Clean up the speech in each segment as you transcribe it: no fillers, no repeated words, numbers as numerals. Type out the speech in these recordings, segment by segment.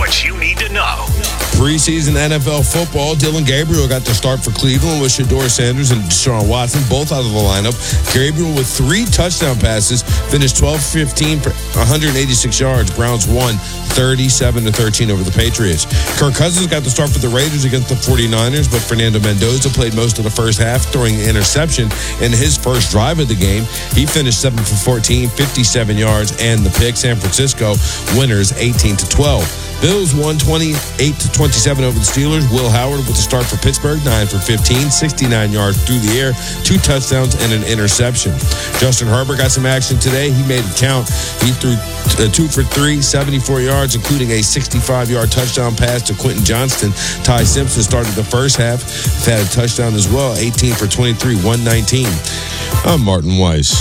what you need to know. Preseason NFL football, Dylan Gabriel got the start for Cleveland with Shedeur Sanders and Deshaun Watson, both out of the lineup. Gabriel with 3 touchdown passes, finished 12-15 for 186 yards. Browns won 37-13 over the Patriots. Kirk Cousins got the start for the Raiders against the 49ers, but Fernando Mendoza played most of the first half, throwing an interception in his first drive of the game. He finished 7 for 14, 57 yards, and the pick. San Francisco winners 18-12. Bills won 28-27 over the Steelers. Will Howard with the start for Pittsburgh, 9 for 15, 69 yards through the air, 2 touchdowns and an interception. Justin Herbert got some action today. He made it count. He threw 2 for 3, 74 yards, including a 65-yard touchdown pass to Quentin Johnston. Ty Simpson started the first half. He had a touchdown as well, 18 for 23, 119. I'm Martin Weiss.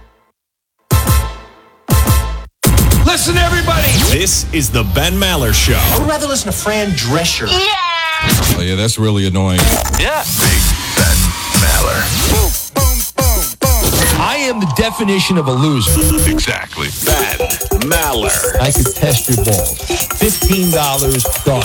Listen, everybody. This is the Ben Maller Show. I would rather listen to Fran Drescher. Yeah! Oh, yeah, that's really annoying. Yeah. Big Ben Maller. Boom, boom, boom, boom. I am the definition of a loser. Exactly. Ben Maller. I could test your balls. $15, done.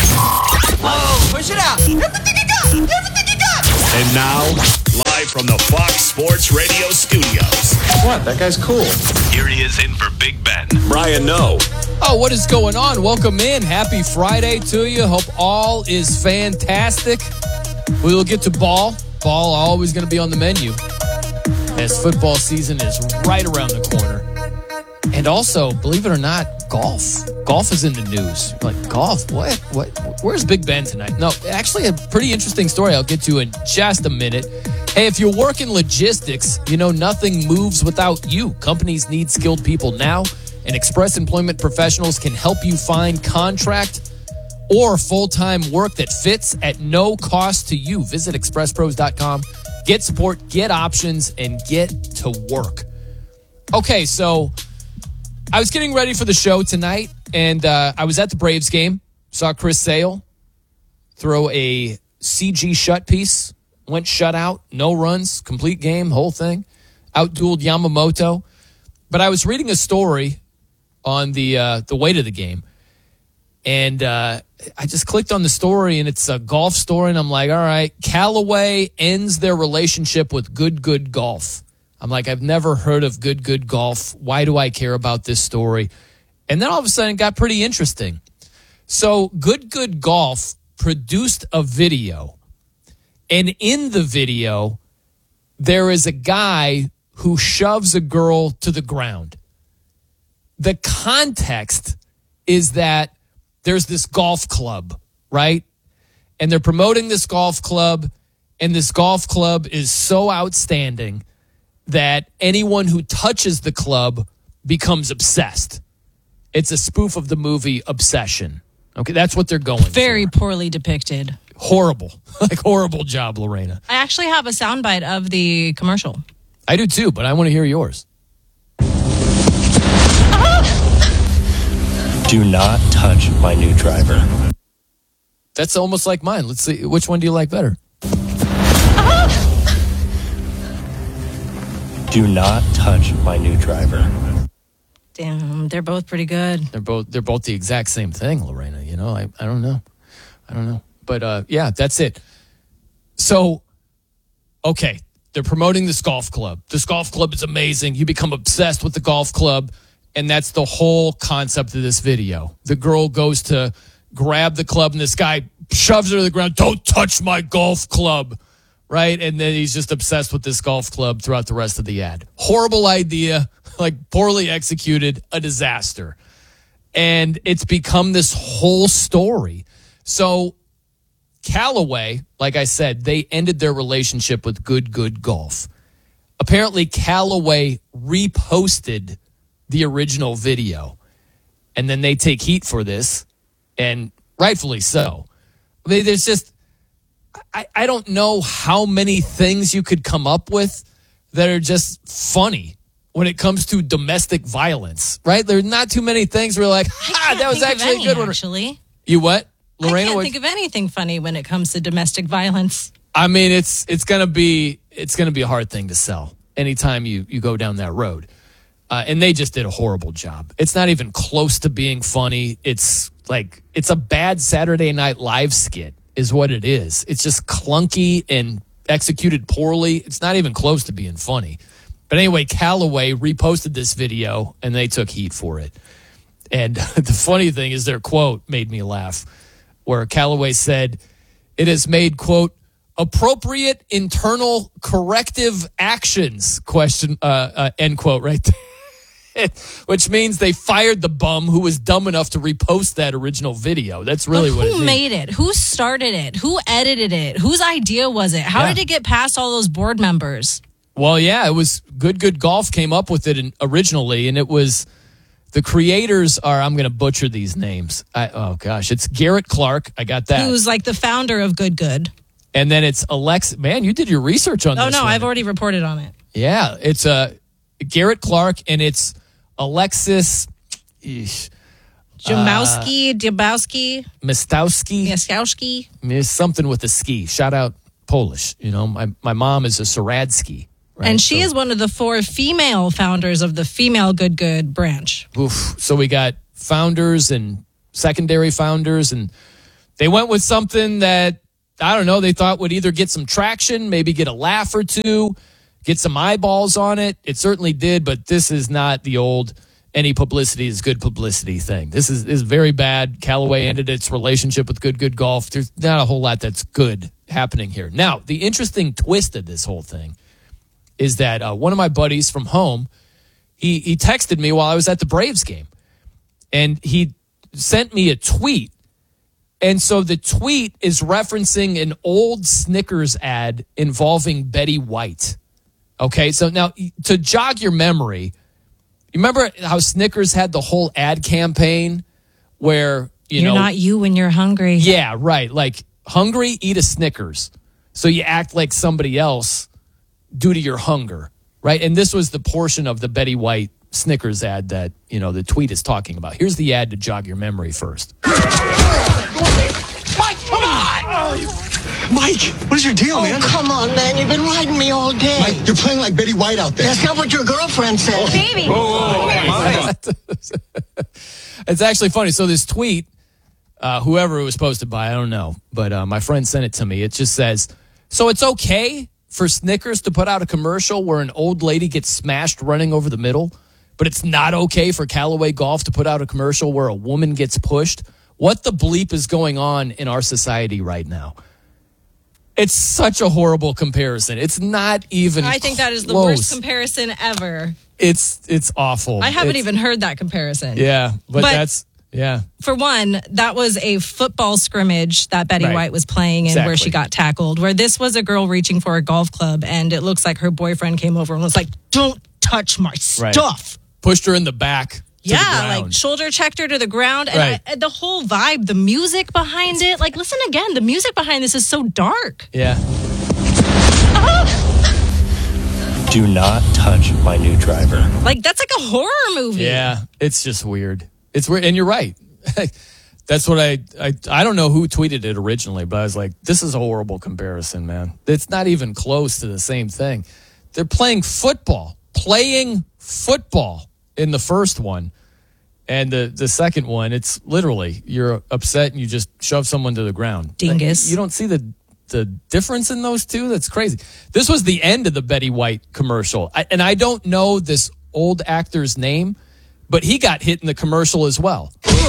Oh, push it out. Everything you got. Everything you got. And now, live from the Fox Sports Radio studios. What? That guy's cool. Here he is in for Big Ben. Brian Noe. Oh, what is going on? Welcome in. Happy Friday to you. Hope all is fantastic. We will get to ball. Ball always going to be on the menu as football season is right around the corner. And also, believe it or not, golf. Golf is in the news. Like, golf? What? Where's Big Ben tonight? No, actually a pretty interesting story I'll get to in just a minute. Hey, if you're working logistics, you know nothing moves without you. Companies need skilled people now, and Express Employment Professionals can help you find contract or full-time work that fits at no cost to you. Visit expresspros.com. Get support, get options, and get to work. Okay, so I was getting ready for the show tonight, and I was at the Braves game. Saw Chris Sale throw a CG shut piece. Went shutout, no runs, complete game, whole thing. Outdueled Yamamoto. But I was reading a story on the way to the game, and I just clicked on the story, and it's a golf story, and I'm like, all right, Callaway ends their relationship with Good Golf. I'm like, I've never heard of Good Golf. Why do I care about this story? And then all of a sudden it got pretty interesting. So Good Golf produced a video. And in the video, there is a guy who shoves a girl to the ground. The context is that there's this golf club, right? And they're promoting this golf club, and this golf club is so outstanding that anyone who touches the club becomes obsessed. It's a spoof of the movie Obsession. Okay, that's what they're going for. Very poorly depicted. Horrible. Like, horrible job, Lorena. I actually have a soundbite of the commercial. I do too, but I want to hear yours. Do not touch my new driver. That's almost like mine. Let's see. Which one do you like better? Do not touch my new driver. Damn, they're both pretty good. They're both the exact same thing, Lorena. You know, I don't know. But yeah, that's it. So, okay, they're promoting this golf club. This golf club is amazing. You become obsessed with the golf club, and that's the whole concept of this video. The girl goes to grab the club, and this guy shoves her to the ground. Don't touch my golf club, right? And then he's just obsessed with this golf club throughout the rest of the ad. Horrible idea, like poorly executed, a disaster. And it's become this whole story. So Callaway, like I said, they ended their relationship with Good Golf. Apparently, Callaway reposted the original video, and then they take heat for this, and rightfully so. I mean, there's just, I don't know how many things you could come up with that are just funny when it comes to domestic violence, right? There's not too many things where you're like, that was actually a good one. Actually. You what? Lorena, I can't think of anything funny when it comes to domestic violence. I mean, it's gonna be a hard thing to sell anytime you go down that road. And they just did a horrible job. It's not even close to being funny. It's like, it's a bad Saturday Night Live skit is what it is. It's just clunky and executed poorly. It's not even close to being funny. But anyway, Callaway reposted this video, and they took heat for it. And the funny thing is their quote made me laugh, where Callaway said, it has made, quote, appropriate internal corrective actions, end quote, right there. Which means they fired the bum who was dumb enough to repost that original video. That's really what it means. Who made it? Who started it? Who edited it? Whose idea was it? How did it get past all those board members? Well, yeah, it was Good Golf came up with it originally, and it was the creators are, I'm going to butcher these names. It's Garrett Clark. I got that. Who's like the founder of Good. And then it's Alex. Man, you did your research on this. Oh, no, one. I've already reported on it. Yeah, it's Garrett Clark, and it's Alexis Dubowski, Mistowski, something with a ski. Shout out Polish. You know, my mom is a Saradsky. Right? And she is one of the 4 female founders of the female Good branch. Oof. So we got founders and secondary founders, and they went with something that, I don't know, they thought would either get some traction, maybe get a laugh or two, get some eyeballs on it. It certainly did, but this is not the old any publicity is good publicity thing. This is very bad. Callaway ended its relationship with Good Golf. There's not a whole lot that's good happening here. Now, the interesting twist of this whole thing is that one of my buddies from home, he texted me while I was at the Braves game, and he sent me a tweet. And so the tweet is referencing an old Snickers ad involving Betty White. Okay, so now to jog your memory, you remember how Snickers had the whole ad campaign where, You're not you when you're hungry. Yeah, right. Like, hungry, eat a Snickers. So you act like somebody else due to your hunger, right? And this was the portion of the Betty White Snickers ad that, the tweet is talking about. Here's the ad to jog your memory first. Mike, come on! Mike, what is your deal, man? Oh, come on, man. You've been riding me all day. Mike, you're playing like Betty White out there. That's not what your girlfriend said. Baby. It's actually funny. So this tweet, whoever it was posted by, I don't know, but my friend sent it to me. It just says, so it's okay for Snickers to put out a commercial where an old lady gets smashed running over the middle, but it's not okay for Callaway Golf to put out a commercial where a woman gets pushed? What the bleep is going on in our society right now? It's such a horrible comparison. It's not even I think that is the close. worst comparison ever. It's awful. I haven't even heard that comparison. Yeah, but that's, yeah. For one, that was a football scrimmage that Betty White was playing in where she got tackled, where this was a girl reaching for a golf club, and it looks like her boyfriend came over and was like, don't touch my stuff. Pushed her in the back. Yeah, like shoulder checked her to the ground. And the whole vibe, the music behind it. Like, listen again, the music behind this is so dark. Yeah. Do not touch my new driver. Like, that's like a horror movie. Yeah, it's just weird. It's weird, and you're right. That's what I don't know who tweeted it originally, but I was like, this is a horrible comparison, man. It's not even close to the same thing. They're playing football in the first one. And the second one, it's literally, you're upset and you just shove someone to the ground. Dingus. You don't see the difference in those two? That's crazy. This was the end of the Betty White commercial. And I don't know this old actor's name, but he got hit in the commercial as well.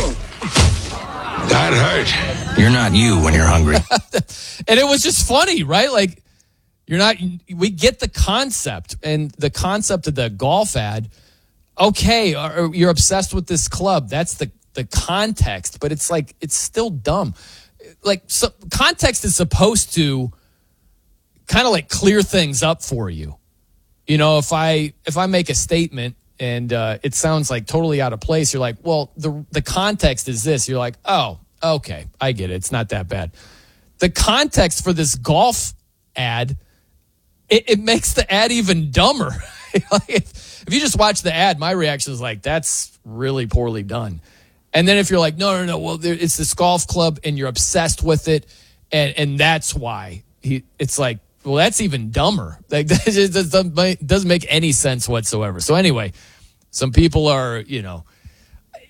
That hurt. You're not you when you're hungry. And it was just funny, right? Like, we get the concept, and the concept of the golf ad. Okay, you're obsessed with this club. That's the context, but it's like, it's still dumb. Like, so context is supposed to kind of like clear things up for you. If I make a statement and it sounds like totally out of place, you're like, well, the context is this. You're like, oh, okay, I get it. It's not that bad. The context for this golf ad, it makes the ad even dumber. If you just watch the ad, my reaction is like, that's really poorly done. And then if you're like, no, well, it's this golf club and you're obsessed with it, and that's why it's like, well, that's even dumber. Like, that just doesn't make any sense whatsoever. So anyway, some people are,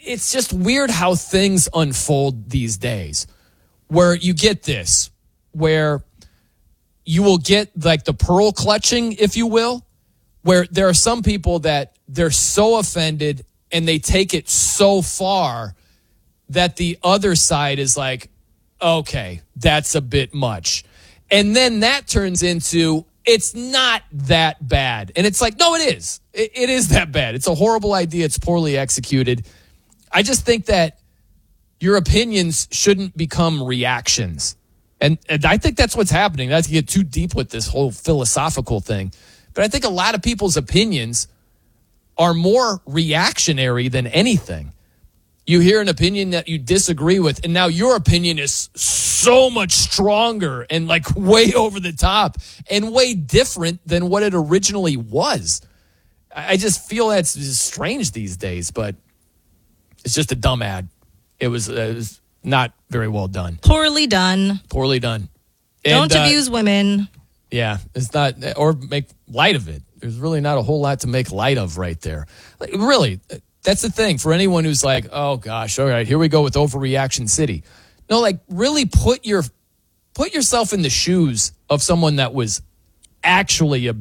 it's just weird how things unfold these days, where you get this, where you will get like the pearl clutching, if you will, where there are some people that they're so offended and they take it so far that the other side is like, okay, that's a bit much. And then that turns into, it's not that bad. And it's like, no, it is. It is that bad. It's a horrible idea. It's poorly executed. I just think that your opinions shouldn't become reactions. And I think that's what's happening. Not to get too deep with this whole philosophical thing, but I think a lot of people's opinions are more reactionary than anything. You hear an opinion that you disagree with, and now your opinion is so much stronger and like way over the top and way different than what it originally was. I just feel that's just strange these days, but it's just a dumb ad. It was not very well done. Poorly done. Poorly done. Don't abuse women. Yeah, it's not, or make light of it. There's really not a whole lot to make light of right there. Like, really, that's the thing for anyone who's like, oh gosh, all right, here we go with Overreaction City. No, like really put yourself in the shoes of someone that was actually